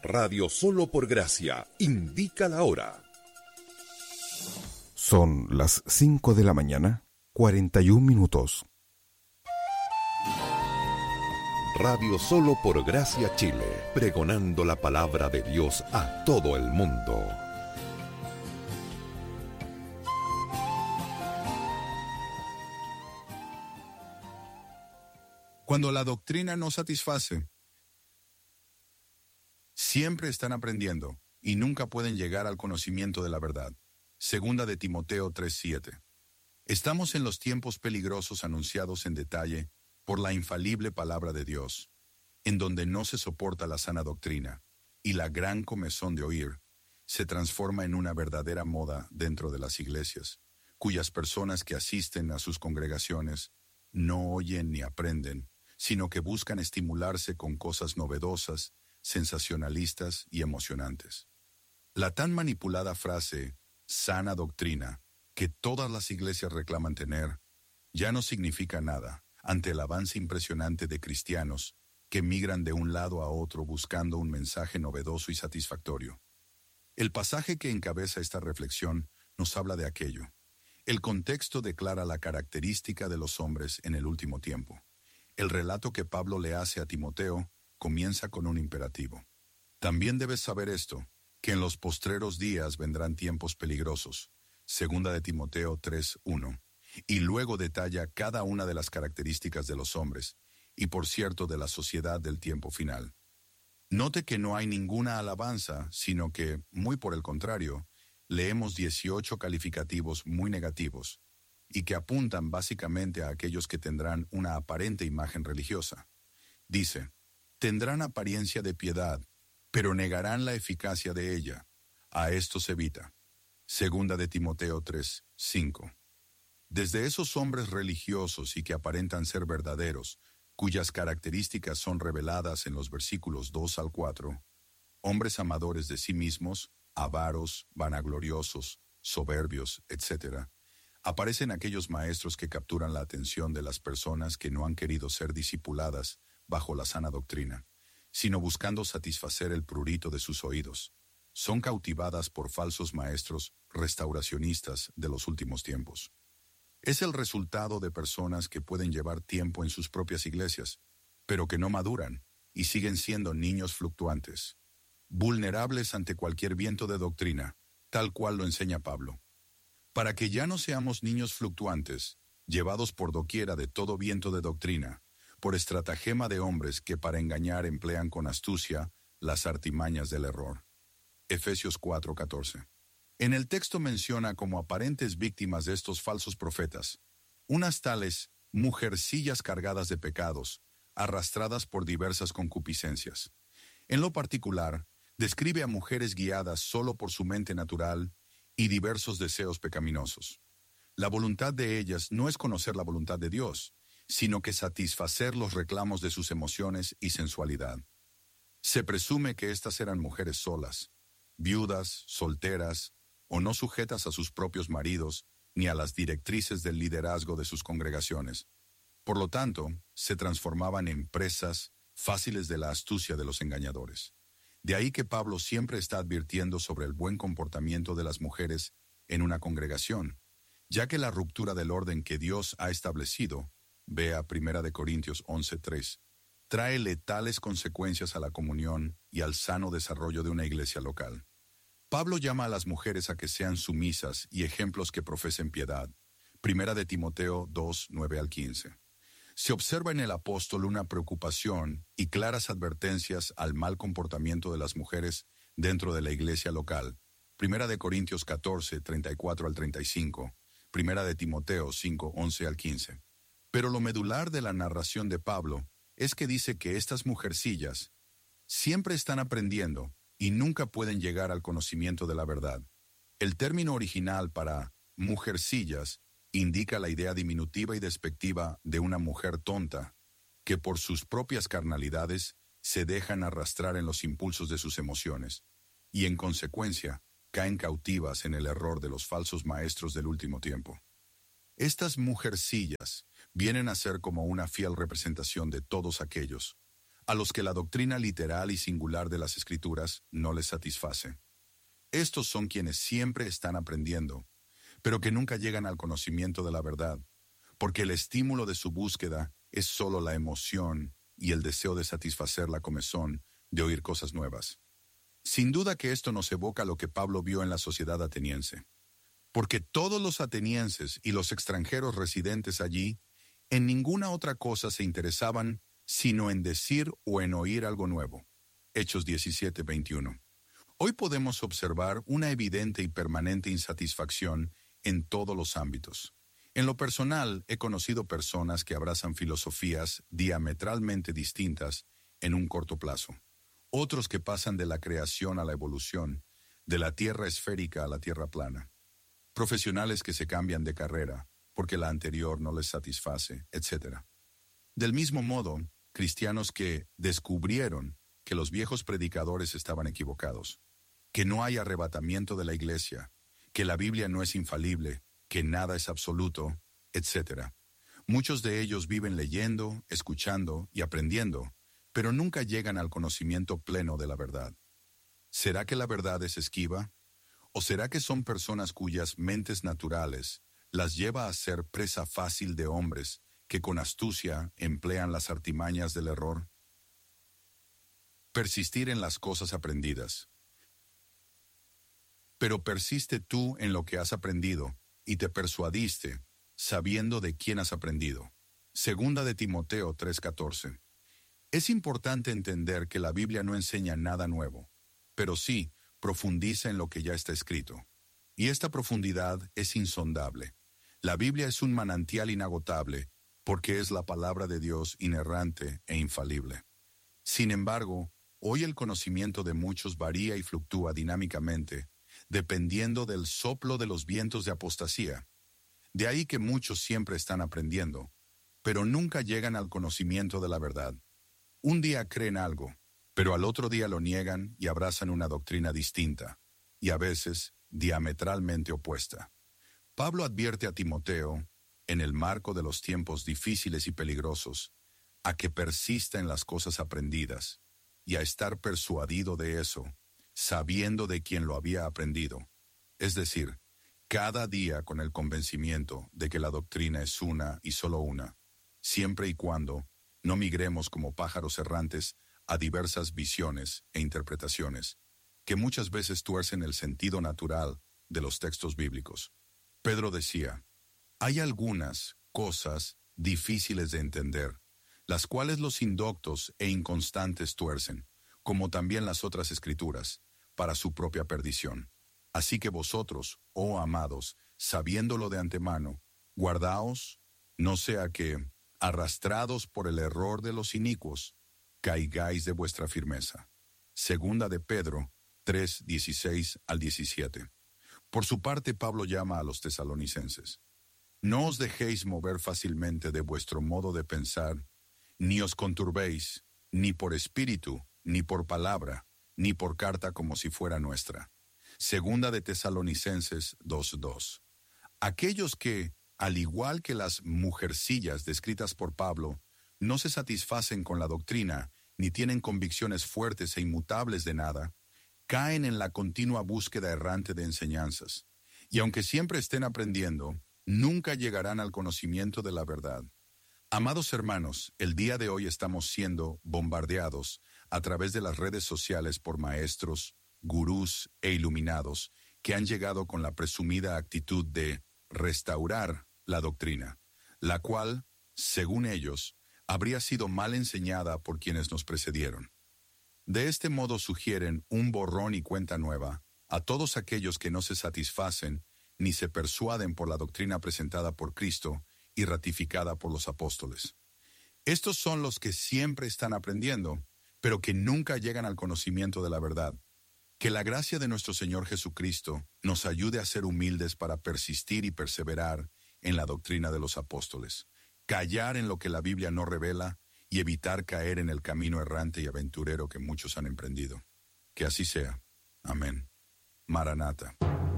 Radio Solo por Gracia indica la hora. Son las 5 de la mañana, 41 minutos. Radio Solo por Gracia Chile, pregonando la palabra de Dios a todo el mundo. Cuando la doctrina no satisface, siempre están aprendiendo y nunca pueden llegar al conocimiento de la verdad. Segunda de Timoteo 3:7. Estamos en los tiempos peligrosos anunciados en detalle por la infalible palabra de Dios, en donde no se soporta la sana doctrina, y la gran comezón de oír se transforma en una verdadera moda dentro de las iglesias, cuyas personas que asisten a sus congregaciones no oyen ni aprenden, sino que buscan estimularse con cosas novedosas, sensacionalistas y emocionantes. La tan manipulada frase sana doctrina, que todas las iglesias reclaman tener, ya no significa nada ante el avance impresionante de cristianos que migran de un lado a otro buscando un mensaje novedoso y satisfactorio. El pasaje que encabeza esta reflexión nos habla de aquello. El contexto declara la característica de los hombres en el último tiempo. El relato que Pablo le hace a Timoteo comienza con un imperativo. También debes saber esto, que en los postreros días vendrán tiempos peligrosos. Segunda de Timoteo 3:1. Y luego detalla cada una de las características de los hombres, y por cierto de la sociedad del tiempo final. Note que no hay ninguna alabanza, sino que, muy por el contrario, leemos 18 calificativos muy negativos, y que apuntan básicamente a aquellos que tendrán una aparente imagen religiosa. Dice, tendrán apariencia de piedad, pero negarán la eficacia de ella. A esto se evita. Segunda de Timoteo 3:5. Desde esos hombres religiosos y que aparentan ser verdaderos, cuyas características son reveladas en los versículos 2 al 4, hombres amadores de sí mismos, avaros, vanagloriosos, soberbios, etc., aparecen aquellos maestros que capturan la atención de las personas que no han querido ser discipuladas bajo la sana doctrina, sino buscando satisfacer el prurito de sus oídos. Son cautivadas por falsos maestros restauracionistas de los últimos tiempos. Es el resultado de personas que pueden llevar tiempo en sus propias iglesias, pero que no maduran y siguen siendo niños fluctuantes, vulnerables ante cualquier viento de doctrina, tal cual lo enseña Pablo. Para que ya no seamos niños fluctuantes, llevados por doquiera de todo viento de doctrina, por estratagema de hombres que para engañar emplean con astucia las artimañas del error. Efesios 4:14. En el texto menciona como aparentes víctimas de estos falsos profetas, unas tales mujercillas cargadas de pecados, arrastradas por diversas concupiscencias. En lo particular, describe a mujeres guiadas solo por su mente natural y diversos deseos pecaminosos. La voluntad de ellas no es conocer la voluntad de Dios, sino que satisfacer los reclamos de sus emociones y sensualidad. Se presume que estas eran mujeres solas, viudas, solteras, o no sujetas a sus propios maridos ni a las directrices del liderazgo de sus congregaciones. Por lo tanto, se transformaban en presas fáciles de la astucia de los engañadores. De ahí que Pablo siempre está advirtiendo sobre el buen comportamiento de las mujeres en una congregación, ya que la ruptura del orden que Dios ha establecido, vea 1 Corintios 11:3, trae letales consecuencias a la comunión y al sano desarrollo de una iglesia local. Pablo llama a las mujeres a que sean sumisas y ejemplos que profesen piedad. 1 de Timoteo 2:9 al 15. Se observa en el apóstol una preocupación y claras advertencias al mal comportamiento de las mujeres dentro de la iglesia local. 1 de Corintios 14, 34 al 35. 1 de Timoteo 5, 11 al 15. Pero lo medular de la narración de Pablo es que dice que estas mujercillas siempre están aprendiendo y nunca pueden llegar al conocimiento de la verdad. El término original para mujercillas indica la idea diminutiva y despectiva de una mujer tonta, que por sus propias carnalidades se dejan arrastrar en los impulsos de sus emociones, y en consecuencia caen cautivas en el error de los falsos maestros del último tiempo. Estas mujercillas vienen a ser como una fiel representación de todos aquellos, a los que la doctrina literal y singular de las Escrituras no les satisface. Estos son quienes siempre están aprendiendo, pero que nunca llegan al conocimiento de la verdad, porque el estímulo de su búsqueda es solo la emoción y el deseo de satisfacer la comezón de oír cosas nuevas. Sin duda que esto nos evoca lo que Pablo vio en la sociedad ateniense, porque todos los atenienses y los extranjeros residentes allí en ninguna otra cosa se interesaban sino en decir o en oír algo nuevo. Hechos 17:21. Hoy podemos observar una evidente y permanente insatisfacción en todos los ámbitos. En lo personal, he conocido personas que abrazan filosofías diametralmente distintas en un corto plazo. Otros que pasan de la creación a la evolución, de la tierra esférica a la tierra plana. Profesionales que se cambian de carrera porque la anterior no les satisface, etc. Del mismo modo, cristianos que descubrieron que los viejos predicadores estaban equivocados, que no hay arrebatamiento de la iglesia, que la Biblia no es infalible, que nada es absoluto, etc. Muchos de ellos viven leyendo, escuchando y aprendiendo, pero nunca llegan al conocimiento pleno de la verdad. ¿Será que la verdad es esquiva? ¿O será que son personas cuyas mentes naturales las lleva a ser presa fácil de hombres que con astucia emplean las artimañas del error? Persistir en las cosas aprendidas. Pero persiste tú en lo que has aprendido y te persuadiste, sabiendo de quién has aprendido. Segunda de Timoteo 3:14. Es importante entender que la Biblia no enseña nada nuevo, pero sí profundiza en lo que ya está escrito. Y esta profundidad es insondable. La Biblia es un manantial inagotable porque es la palabra de Dios inerrante e infalible. Sin embargo, hoy el conocimiento de muchos varía y fluctúa dinámicamente, dependiendo del soplo de los vientos de apostasía. De ahí que muchos siempre están aprendiendo, pero nunca llegan al conocimiento de la verdad. Un día creen algo, pero al otro día lo niegan y abrazan una doctrina distinta, y a veces diametralmente opuesta. Pablo advierte a Timoteo, en el marco de los tiempos difíciles y peligrosos, a que persista en las cosas aprendidas, y a estar persuadido de eso, sabiendo de quién lo había aprendido. Es decir, cada día con el convencimiento de que la doctrina es una y solo una, siempre y cuando no migremos como pájaros errantes a diversas visiones e interpretaciones, que muchas veces tuercen el sentido natural de los textos bíblicos. Pedro decía, hay algunas cosas difíciles de entender, las cuales los indoctos e inconstantes tuercen, como también las otras escrituras, para su propia perdición. Así que vosotros, oh amados, sabiéndolo de antemano, guardaos, no sea que, arrastrados por el error de los inicuos, caigáis de vuestra firmeza. Segunda de Pedro 3:16-17. Por su parte, Pablo llama a los tesalonicenses: no os dejéis mover fácilmente de vuestro modo de pensar, ni os conturbéis, ni por espíritu, ni por palabra, ni por carta como si fuera nuestra. Segunda de Tesalonicenses 2:2. Aquellos que, al igual que las mujercillas descritas por Pablo, no se satisfacen con la doctrina, ni tienen convicciones fuertes e inmutables de nada, caen en la continua búsqueda errante de enseñanzas, y aunque siempre estén aprendiendo, nunca llegarán al conocimiento de la verdad. Amados hermanos, el día de hoy estamos siendo bombardeados a través de las redes sociales por maestros, gurús e iluminados que han llegado con la presumida actitud de restaurar la doctrina, la cual, según ellos, habría sido mal enseñada por quienes nos precedieron. De este modo sugieren un borrón y cuenta nueva a todos aquellos que no se satisfacen ni se persuaden por la doctrina presentada por Cristo y ratificada por los apóstoles. Estos son los que siempre están aprendiendo, pero que nunca llegan al conocimiento de la verdad. Que la gracia de nuestro Señor Jesucristo nos ayude a ser humildes para persistir y perseverar en la doctrina de los apóstoles, callar en lo que la Biblia no revela y evitar caer en el camino errante y aventurero que muchos han emprendido. Que así sea. Amén. Maranata.